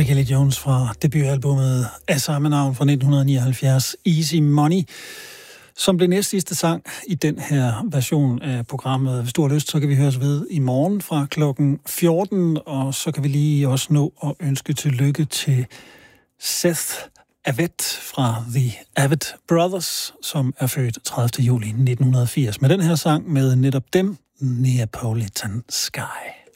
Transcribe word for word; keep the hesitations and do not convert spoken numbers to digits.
Kelly Jones fra debutalbummet af samme navn fra nitten nioghalvfjerds, Easy Money, som blev næst sidste sang i den her version af programmet. Hvis du har lyst, så kan vi høres ved i morgen fra klokken fjorten, og så kan vi lige også nå at ønske tillykke til Seth Avett fra The Avett Brothers, som er født tredivte juli nitten firs. Med den her sang med netop dem, Neapolitan Sky.